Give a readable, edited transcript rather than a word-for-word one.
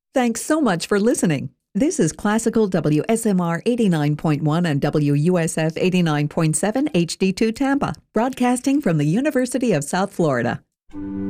Thanks so much for listening. This is Classical WSMR 89.1 and WUSF 89.7 HD2 Tampa, broadcasting from the University of South Florida.